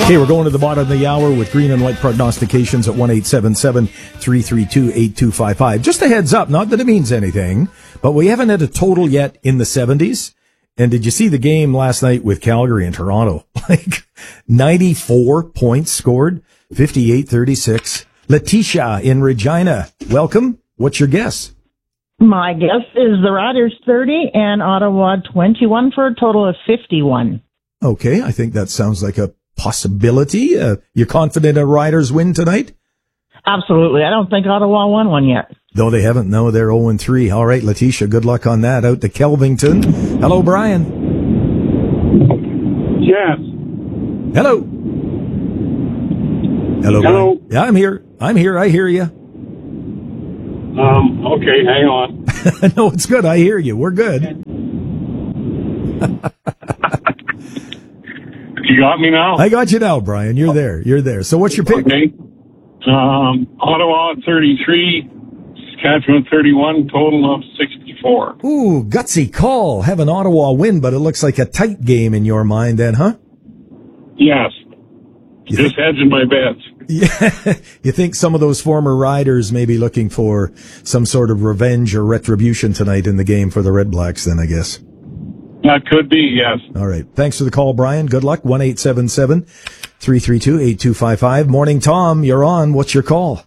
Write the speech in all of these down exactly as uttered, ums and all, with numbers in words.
Okay, we're going to the bottom of the hour with green and white prognostications at one eight seven seven, three three two, eight two five five. Just a heads up, not that it means anything, but we haven't had a total yet in the seventies. And did you see the game last night with Calgary and Toronto? Like ninety-four points scored, fifty-eight thirty-six. Letitia in Regina, welcome. What's your guess? My guess is the Riders thirty and Ottawa twenty-one for a total of fifty-one. Okay, I think that sounds like a possibility. Uh, you're confident a Riders win tonight? Absolutely. I don't think Ottawa won one yet. No, they haven't. No, they're oh and three. All right, Letitia, good luck on that. Out to Kelvington. Hello, Brian. Yes. Hello. Hello. Hello. Brian. Yeah, I'm here. I'm here. I hear you. Um, okay, hang on. No, it's good. I hear you. We're good. You got me now? I got you now, Brian. You're there. You're there. So what's your pick? Okay. Um, Ottawa thirty-three, Saskatchewan thirty-one, total of sixty-four. Ooh, gutsy call. Have an Ottawa win, but it looks like a tight game in your mind then, huh? Yes. You Just think, hedging my bets. Yeah. You think some of those former Riders may be looking for some sort of revenge or retribution tonight in the game for the Red Blacks then, I guess. That could be, yes. All right. Thanks for the call, Brian. Good luck. one eight seven seven, three three two, eight two five five. Morning, Tom. You're on. What's your call?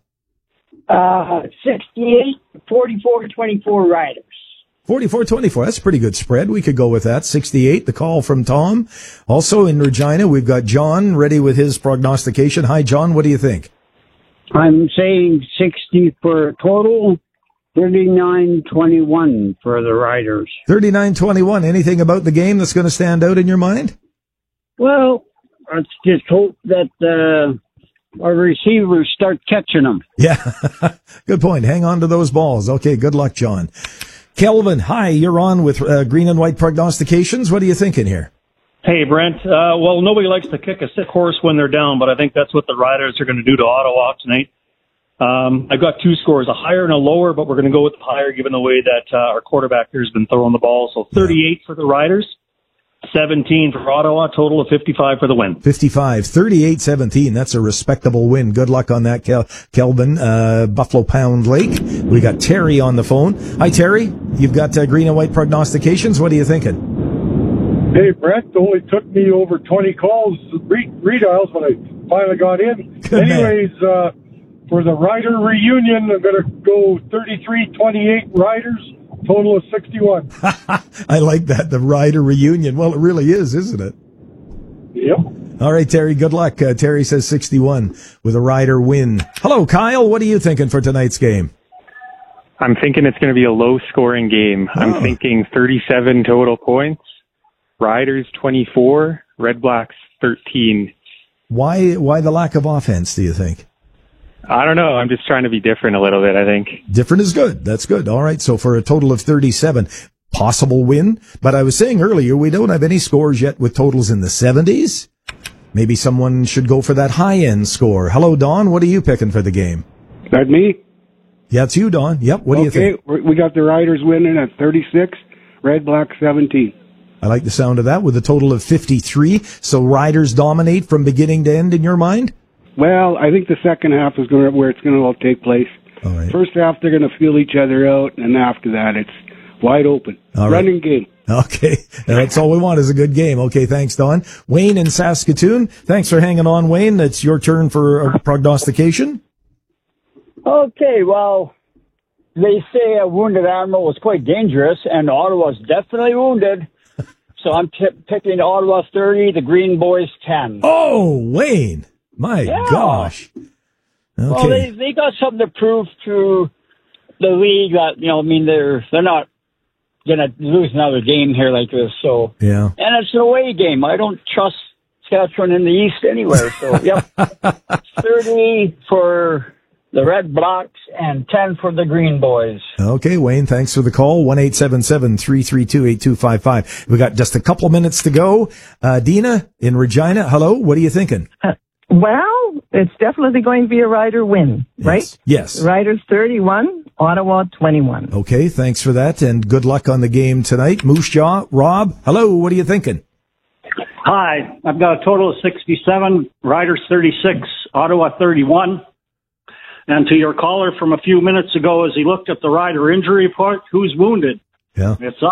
Uh, sixty-eight, forty-four, twenty-four Riders. forty-four twenty-four. That's a pretty good spread. We could go with that. sixty-eight, the call from Tom. Also in Regina, we've got John ready with his prognostication. Hi, John. What do you think? I'm saying sixty for total, thirty-nine twenty-one for the Riders. thirty-nine twenty-one. Anything about the game that's going to stand out in your mind? Well, let's just hope that uh, our receivers start catching them. Yeah, good point. Hang on to those balls. Okay, good luck, John. Kelvin, hi, you're on with uh, green and white prognostications. What are you thinking here? Hey, Brent. Uh, well, nobody likes to kick a sick horse when they're down, but I think that's what the Riders are going to do to Ottawa tonight. Um, I've got two scores, a higher and a lower, but we're going to go with the higher given the way that uh, our quarterback here has been throwing the ball. So thirty-eight yeah. for the Riders, seventeen for Ottawa, total of fifty-five for the win. fifty-five, thirty-eight seventeen. That's a respectable win. Good luck on that, Kel- Kelvin. Uh, Buffalo Pound Lake. We got Terry on the phone. Hi, Terry. You've got uh, green and white prognostications. What are you thinking? Hey, Brett, it only took me over twenty calls, re- redials, when I finally got in. Good Anyways, uh, for the Rider reunion, I'm going to go thirty-three twenty-eight Riders, total of sixty-one. I like that, the Rider reunion. Well, it really is, isn't it? Yep. All right, Terry, good luck. Uh, Terry says sixty-one with a Rider win. Hello, Kyle. What are you thinking for tonight's game? I'm thinking it's going to be a low-scoring game. Oh. I'm thinking thirty-seven total points. Riders twenty-four, Red Blacks thirteen. Why why the lack of offense, do you think? I don't know. I'm just trying to be different a little bit, I think. Different is good. That's good. All right, so for a total of thirty-seven, possible win. But I was saying earlier, we don't have any scores yet with totals in the seventies. Maybe someone should go for that high-end score. Hello, Don. What are you picking for the game? That me? Yeah, it's you, Don. Yep, what okay, do you think? We got the Riders winning at thirty-six, Red Black seventeen. I like the sound of that with a total of fifty-three. So Riders dominate from beginning to end in your mind? Well, I think the second half is going to, where it's going to all take place. All right. First half, they're going to feel each other out, and after that, it's wide open. All right. Running game. Okay. That's all we want is a good game. Okay, thanks, Don. Wayne in Saskatoon. Thanks for hanging on, Wayne. It's your turn for a prognostication. Okay, well, they say a wounded animal is quite dangerous, and Ottawa's definitely wounded. So I'm t- picking Ottawa thirty, the Green Boys ten. Oh, Wayne. My yeah. gosh. Okay. Well, they they got something to prove to the league that, you know, I mean, they're they're not going to lose another game here like this. So, yeah. And it's an away game. I don't trust Saskatchewan in the East anywhere. So, yep. thirty for the Red Blacks and ten for the Green Boys. Okay, Wayne, thanks for the call. one eight seven seven, three three two, eight two five five. We got just a couple minutes to go. Uh, Dina in Regina, hello. What are you thinking? Well, it's definitely going to be a Rider win, right? Yes. yes. Riders thirty-one, Ottawa twenty-one. Okay, thanks for that, and good luck on the game tonight. Moose Jaw, Rob, hello. What are you thinking? Hi, I've got a total of sixty-seven, Riders thirty-six, Ottawa thirty-one. And to your caller from a few minutes ago, as he looked at the rider injury report, who's wounded? Yeah. It's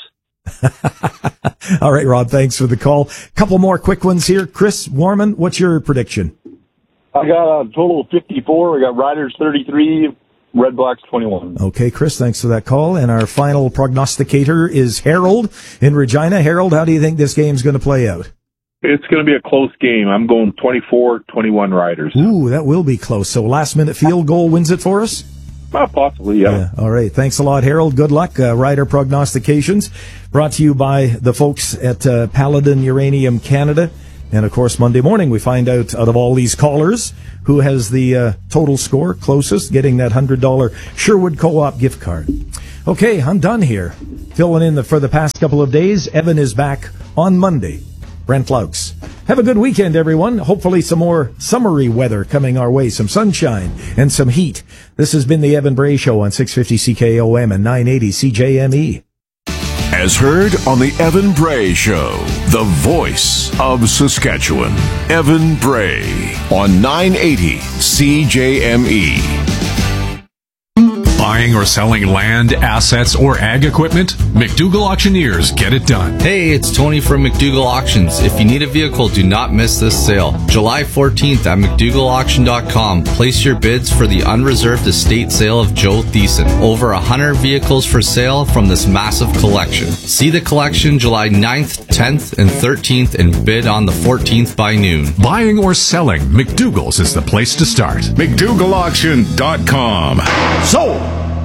us. All right, Rob, thanks for the call. Couple more quick ones here. Chris Warman, what's your prediction? I got a total of fifty-four. I got Riders thirty-three, Red Blacks twenty-one. Okay, Chris, thanks for that call. And our final prognosticator is Harold in Regina. Harold, how do you think this game's going to play out? It's going to be a close game. I'm going twenty-four twenty-one Riders. Ooh, that will be close. So last-minute field goal wins it for us? Well, possibly, yeah. yeah. All right. Thanks a lot, Harold. Good luck. Uh, Rider Prognostications brought to you by the folks at uh, Paladin Uranium Canada. And, of course, Monday morning we find out, out of all these callers, who has the uh, total score closest, getting that one hundred dollars Sherwood Co-op gift card. Okay, I'm done here. Filling in the, for the past couple of days. Evan is back on Monday. Brent Laux. Have a good weekend, everyone. Hopefully some more summery weather coming our way, some sunshine and some heat. This has been the Evan Bray Show on six fifty C K O M and nine eighty C J M E. As heard on the Evan Bray Show, the voice of Saskatchewan. Evan Bray on nine eighty C J M E. Buying or selling land, assets, or ag equipment? McDougall Auctioneers get it done. Hey, it's Tony from McDougall Auctions. If you need a vehicle, do not miss this sale. July fourteenth at McDougall Auction dot com. Place your bids for the unreserved estate sale of Joe Thiessen. Over one hundred vehicles for sale from this massive collection. See the collection July ninth, tenth, and thirteenth and bid on the fourteenth by noon. Buying or selling, McDougall's is the place to start. McDougall Auction dot com. So,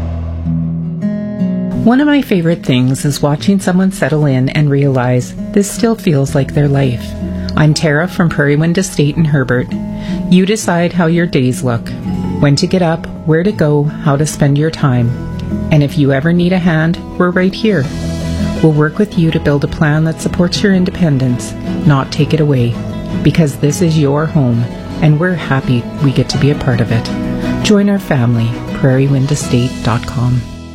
one of my favorite things is watching someone settle in and realize this still feels like their life. I'm Tara from Prairie Wind Estate in Herbert. You decide how your days look, when to get up, where to go, how to spend your time. And if you ever need a hand, we're right here. We'll work with you to build a plan that supports your independence, not take it away. Because this is your home, and we're happy we get to be a part of it. Join our family, prairie wind estate dot com.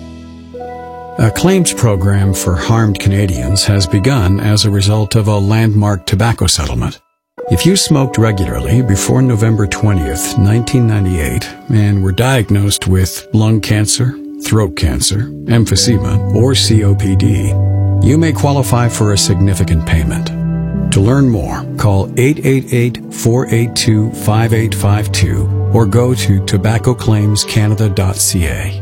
A claims program for harmed Canadians has begun as a result of a landmark tobacco settlement. If you smoked regularly before November twentieth, nineteen ninety-eight, and were diagnosed with lung cancer, throat cancer, emphysema, or C O P D, you may qualify for a significant payment. To learn more, call eight eight eight, four eight two, five eight five two or go to tobacco claims canada dot c a.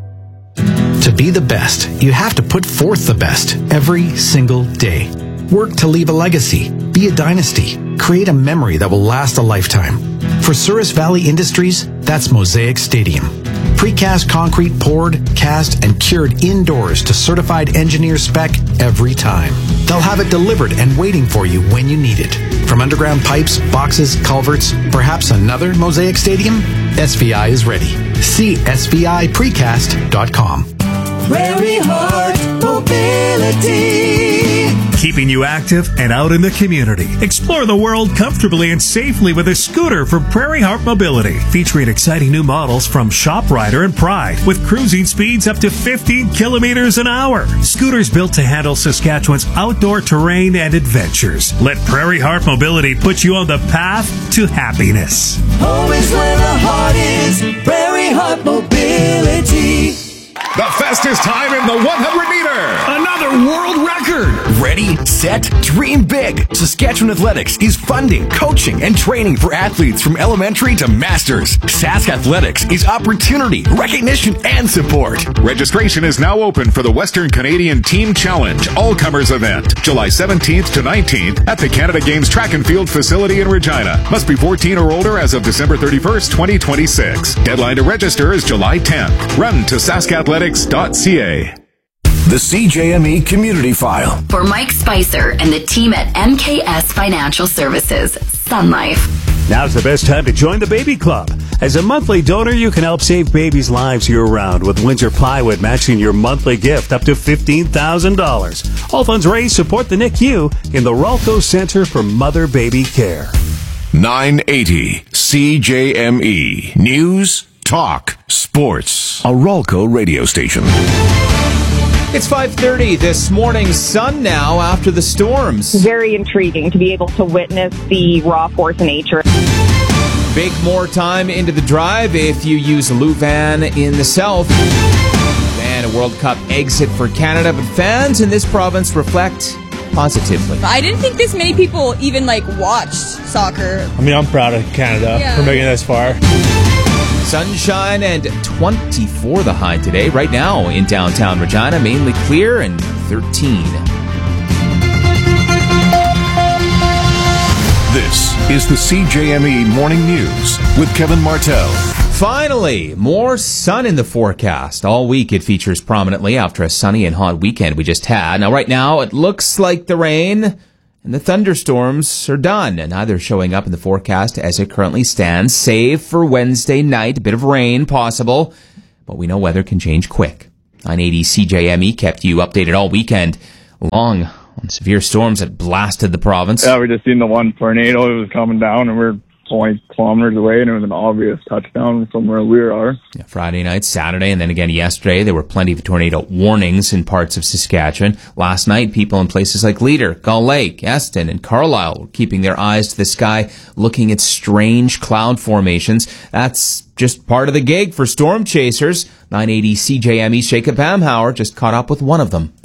To be the best, you have to put forth the best every single day. Work to leave a legacy, be a dynasty, create a memory that will last a lifetime. For Souris Valley Industries, that's Mosaic Stadium. Precast concrete poured, cast, and cured indoors to certified engineer spec every time. They'll have it delivered and waiting for you when you need it. From underground pipes, boxes, culverts, perhaps another Mosaic Stadium? S V I is ready. See S V I precast dot com. Prairie Heart Mobility. Keeping you active and out in the community. Explore the world comfortably and safely with a scooter from Prairie Heart Mobility. Featuring exciting new models from ShopRider and Pride with cruising speeds up to fifteen kilometers an hour. Scooters built to handle Saskatchewan's outdoor terrain and adventures. Let Prairie Heart Mobility put you on the path to happiness. Home is where the heart is. Prairie Heart Mobility. The fastest time in the one hundred meter. Another world record. Ready, set, dream big. Saskatchewan Athletics is funding, coaching, and training for athletes from elementary to masters. Sask Athletics is opportunity, recognition, and support. Registration is now open for the Western Canadian Team Challenge All-Comers event, July seventeenth to nineteenth at the Canada Games Track and Field facility in Regina. Must be fourteen or older as of December thirty-first, twenty twenty-six. Deadline to register is July tenth. Run to sask athletics dot c a. The C J M E Community File. For Mike Spicer and the team at M K S Financial Services, Sun Life. Now's the best time to join the Baby Club. As a monthly donor, you can help save babies' lives year-round with Windsor Plywood matching your monthly gift up to fifteen thousand dollars. All funds raised support the N I C U in the Ralco Center for Mother-Baby Care. nine eighty C J M E. News, talk, sports. A Ralco radio station. It's five thirty this morning, sun now after the storms. Very intriguing to be able to witness the raw force of nature. Bake more time into the drive if you use Louvain in the south. And a World Cup exit for Canada, but fans in this province reflect positively. I didn't think this many people even, like, watched soccer. I mean, I'm proud of Canada Yeah. for making it this far. Sunshine and twenty-four the high today. Right now in downtown Regina, mainly clear and thirteen. This is the C J M E Morning News with Kevin Martell. Finally, more sun in the forecast. All week it features prominently after a sunny and hot weekend we just had. Now right now it looks like the rain and the thunderstorms are done, and neither showing up in the forecast as it currently stands, save for Wednesday night, a bit of rain possible, but we know weather can change quick. nine eighty C J M E kept you updated all weekend long on severe storms that blasted the province. Yeah, we just seen the one tornado. It was coming down, and we're twenty kilometers away, and it was an obvious touchdown from where we are. Yeah, Friday night, Saturday, and then again yesterday, there were plenty of tornado warnings in parts of Saskatchewan. Last night, people in places like Leader, Gull Lake, Eston, and Carlisle were keeping their eyes to the sky, looking at strange cloud formations. That's just part of the gig for storm chasers. nine eighty C J M E's Jacob Bamhauer just caught up with one of them.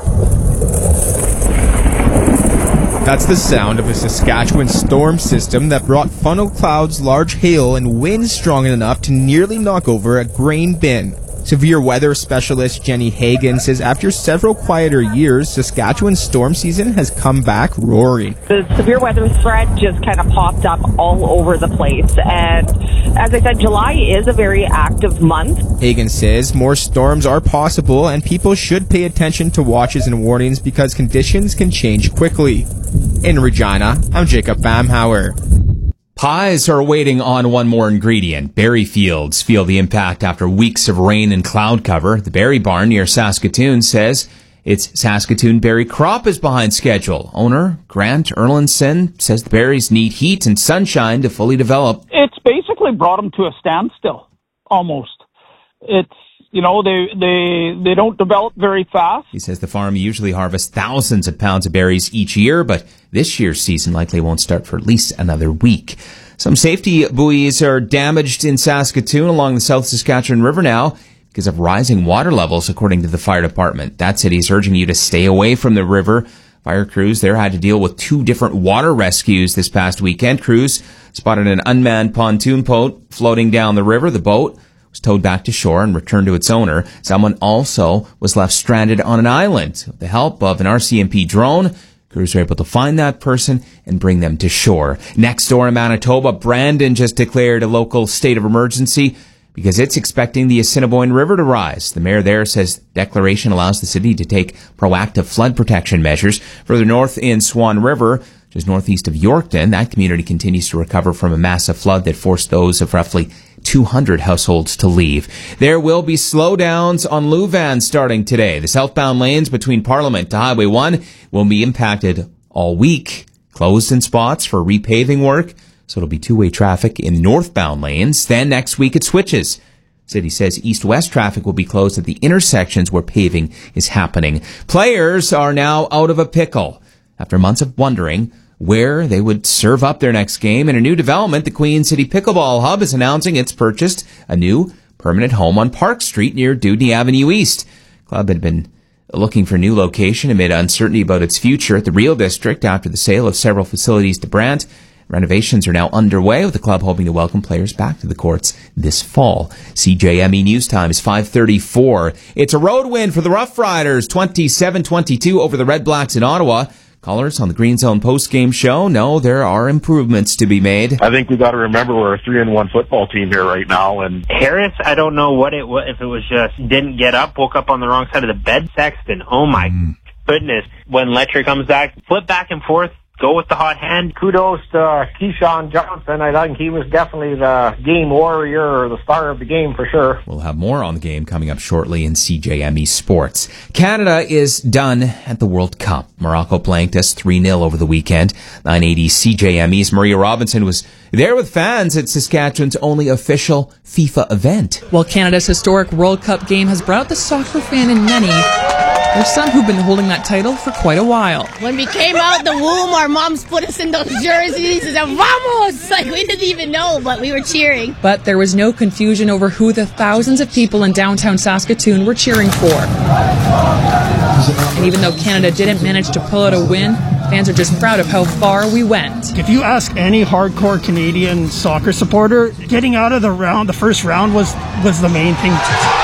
That's the sound of a Saskatchewan storm system that brought funnel clouds, large hail, and winds strong enough to nearly knock over a grain bin. Severe weather specialist Jenny Hagan says after several quieter years, Saskatchewan's storm season has come back roaring. The severe weather threat just kind of popped up all over the place. And as I said, July is a very active month. Hagan says more storms are possible and people should pay attention to watches and warnings because conditions can change quickly. In Regina, I'm Jacob Bamhauer. Pies are waiting on one more ingredient. Berry fields feel the impact after weeks of rain and cloud cover. The Berry Barn near Saskatoon says its Saskatoon berry crop is behind schedule. Owner Grant Erlinson says the berries need heat and sunshine to fully develop. It's basically brought them to a standstill, almost. It's, you know, they, they, they don't develop very fast. He says the farm usually harvests thousands of pounds of berries each year, but this year's season likely won't start for at least another week. Some safety buoys are damaged in Saskatoon along the South Saskatchewan River now because of rising water levels, according to the fire department. That city is urging you to stay away from the river. Fire crews there had to deal with two different water rescues this past weekend. Crews spotted an unmanned pontoon boat floating down the river. The boat was towed back to shore and returned to its owner. Someone also was left stranded on an island. With the help of an R C M P drone, crews were able to find that person and bring them to shore. Next door in Manitoba, Brandon just declared a local state of emergency because it's expecting the Assiniboine River to rise. The mayor there says the declaration allows the city to take proactive flood protection measures. Further north in Swan River, just northeast of Yorkton, that community continues to recover from a massive flood that forced those of roughly two hundred households to leave. There will be slowdowns on Louvain starting today. The southbound lanes between Parliament to Highway one will be impacted all week. Closed in spots for repaving work, so it'll be two-way traffic in northbound lanes. Then next week it switches. City says east-west traffic will be closed at the intersections where paving is happening. Players are now out of a pickle after months of wondering where they would serve up their next game. In a new development, the Queen City Pickleball Hub is announcing it's purchased a new permanent home on Park Street near Dewdney Avenue East. Club had been looking for a new location amid uncertainty about its future at the Real District after the sale of several facilities to Brandt. Renovations are now underway, with the club hoping to welcome players back to the courts this fall. C J M E News Time is five thirty-four. It's a road win for the Rough Riders, twenty-seven twenty-two over the Red Blacks in Ottawa. Callers on the Green Zone post-game show know there are improvements to be made. I think we got to remember we're a three and one football team here right now. And Harris, I don't know what it was, if it was just didn't get up, woke up on the wrong side of the bed. Sexton, oh my mm. goodness. When Letcher comes back, flip back and forth, go with the hot hand. Kudos to uh, Keyshawn Johnson. I think he was definitely the game warrior or the star of the game for sure. We'll have more on the game coming up shortly in C J M E Sports. Canada is done at the World Cup. Morocco blanked us three nil over the weekend. nine eighty C J M E's Maria Robinson was there with fans at Saskatchewan's only official FIFA event. Well, Canada's historic World Cup game has brought out the soccer fan in many. There's some who've been holding that title for quite a while. When we came out the womb, our moms put us in those jerseys and said, vamos! Like, we didn't even know, but we were cheering. But there was no confusion over who the thousands of people in downtown Saskatoon were cheering for. And even though Canada didn't manage to pull out a win, fans are just proud of how far we went. If you ask any hardcore Canadian soccer supporter, getting out of the round, the first round was, was the main thing.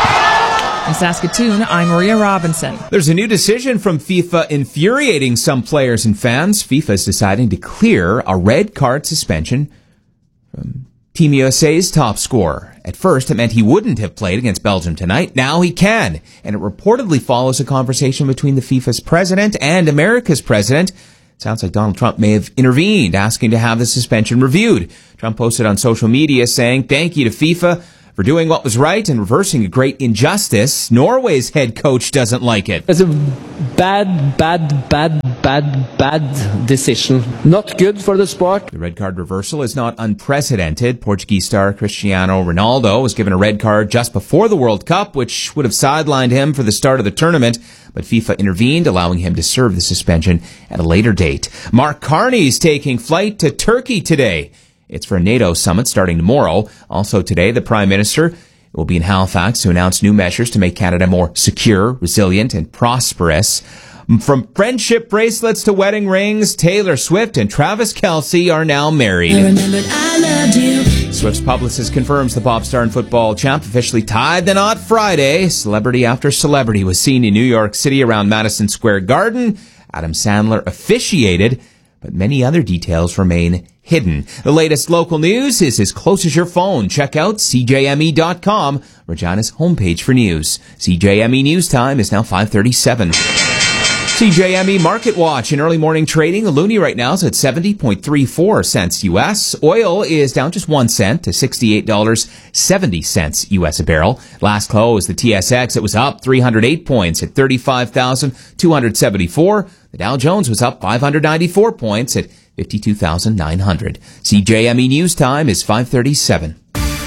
In Saskatoon, I'm Maria Robinson. There's a new decision from FIFA infuriating some players and fans. FIFA is deciding to clear a red card suspension from Team U S A's top scorer. At first, it meant he wouldn't have played against Belgium tonight. Now he can. And it reportedly follows a conversation between the FIFA's president and America's president. It sounds like Donald Trump may have intervened, asking to have the suspension reviewed. Trump posted on social media saying, "Thank you to FIFA for doing what was right and reversing a great injustice. Norway's head coach doesn't like it. It's a bad, bad, bad, bad, bad decision. Not good for the sport." The red card reversal is not unprecedented. Portuguese star Cristiano Ronaldo was given a red card just before the World Cup, which would have sidelined him for the start of the tournament. But FIFA intervened, allowing him to serve the suspension at a later date. Mark Carney's taking flight to Turkey today. It's for a NATO summit starting tomorrow. Also today, the Prime Minister will be in Halifax to announce new measures to make Canada more secure, resilient, and prosperous. From friendship bracelets to wedding rings, Taylor Swift and Travis Kelce are now married. I remembered I loved you. Swift's publicist confirms the pop star and football champ officially tied the knot Friday. Celebrity after celebrity was seen in New York City around Madison Square Garden. Adam Sandler officiated, but many other details remain hidden. The latest local news is as close as your phone. Check out C J M E dot com, Regina's homepage for news. C J M E News Time is now five thirty-seven. C J M E Market Watch in early morning trading. The loonie right now is at seventy point three four cents U S. Oil is down just one cent to sixty-eight dollars and seventy cents U S a barrel. Last close, the T S X, it was up three hundred eight points at thirty-five thousand two hundred seventy-four. The Dow Jones was up five hundred ninety-four points at fifty-two thousand nine hundred. C J M E News Time is five thirty-seven.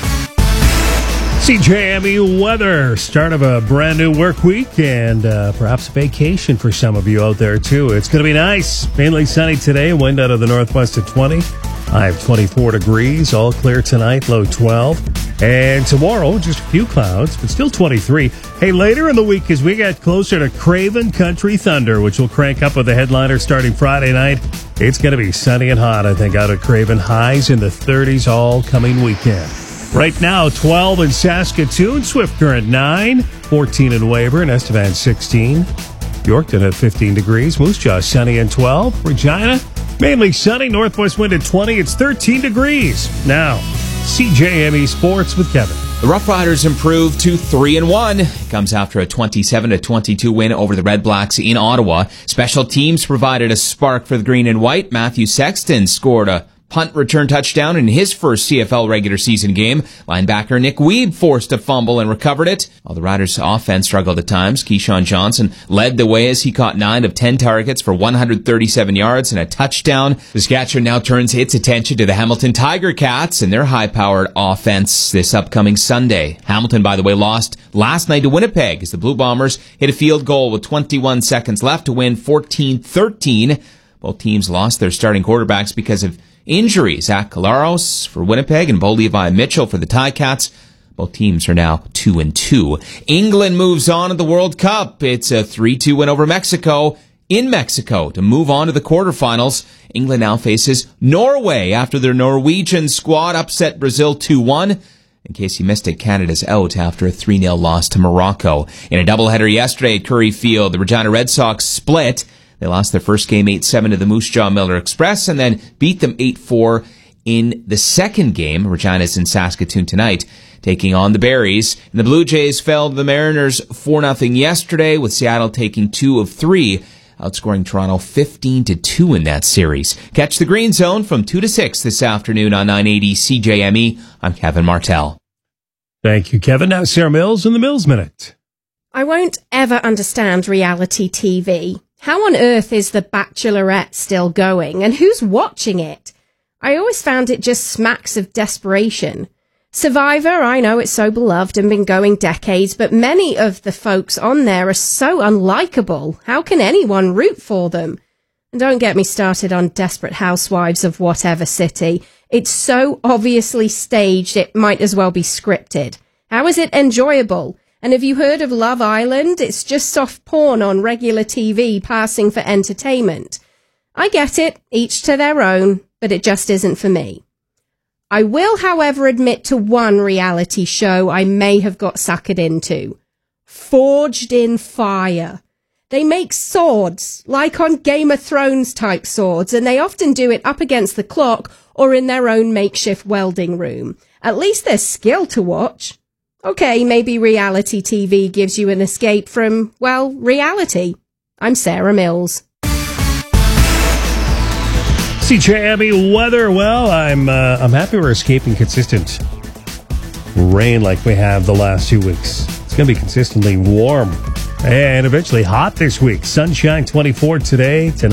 C J M E weather, start of a brand new work week and uh, perhaps a vacation for some of you out there too. It's going to be nice. Mainly sunny today, wind out of the northwest at twenty. High of twenty-four degrees, all clear tonight, low twelve. And tomorrow, just a few clouds, but still twenty-three. Hey, later in the week as we get closer to Craven Country Thunder, which will crank up with the headliner starting Friday night, it's going to be sunny and hot, I think, out at Craven. Highs in the thirties all coming weekend. Right now, twelve in Saskatoon, Swift Current nine, fourteen in Weyburn, Estevan sixteen, Yorkton at fifteen degrees, Moose Jaw sunny and twelve, Regina mainly sunny, northwest wind at twenty, it's thirteen degrees. Now, C J M E Sports with Kevin. The Rough Riders improved to three and one. It comes after a twenty-seven to twenty-two win over the Red Blacks in Ottawa. Special teams provided a spark for the green and white. Matthew Sexton scored a punt return touchdown in his first C F L regular season game. Linebacker Nick Weeb forced a fumble and recovered it. While the Riders' offense struggled at times, Keyshawn Johnson led the way as he caught nine of ten targets for one hundred thirty-seven yards and a touchdown. Saskatchewan now turns its attention to the Hamilton Tiger Cats and their high-powered offense this upcoming Sunday. Hamilton, by the way, lost last night to Winnipeg as the Blue Bombers hit a field goal with twenty-one seconds left to win fourteen thirteen. Both teams lost their starting quarterbacks because of injuries. Zach Collaros for Winnipeg and Bo Levi Mitchell for the Ticats. Both teams are now two and two. England moves on to the World Cup. It's a three two win over Mexico in Mexico to move on to the quarterfinals. England now faces Norway after their Norwegian squad upset Brazil two one. In case you missed it, Canada's out after a three nil loss to Morocco. In a doubleheader yesterday at Curry Field, the Regina Red Sox split. They lost their first game eight seven to the Moose Jaw Miller Express and then beat them eight four in the second game. Regina's in Saskatoon tonight, taking on the Berries. And the Blue Jays fell to the Mariners four nothing yesterday, with Seattle taking two of three, outscoring Toronto fifteen to two in that series. Catch the Green Zone from two to six this afternoon on nine eighty C J M E. I'm Kevin Martell. Thank you, Kevin. Now Sarah Mills in the Mills Minute. I won't ever understand reality T V. How on earth is The Bachelorette still going, and who's watching it? I always found it just smacks of desperation. Survivor, I know it's so beloved and been going decades, but many of the folks on there are so unlikable. How can anyone root for them? And don't get me started on Desperate Housewives of whatever city. It's so obviously staged, it might as well be scripted. How is it enjoyable? And have you heard of Love Island? It's just soft porn on regular T V passing for entertainment. I get it, each to their own, but it just isn't for me. I will, however, admit to one reality show I may have got suckered into. Forged in Fire. They make swords, like on Game of Thrones type swords, and they often do it up against the clock or in their own makeshift welding room. At least there's skill to watch. Okay, maybe reality T V gives you an escape from, well, reality. I'm Sarah Mills. C J M E weather. Well, I'm uh, I'm happy we're escaping consistent rain like we have the last two weeks. It's going to be consistently warm and eventually hot this week. Sunshine twenty-four today, tonight.